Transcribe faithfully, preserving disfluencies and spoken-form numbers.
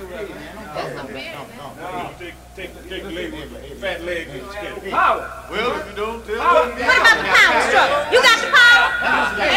That's not bad. No, take, take, take the leg with the fat leg and skip. Power. Well, if you don't tell Power. me. What about the power struggle? You got the power?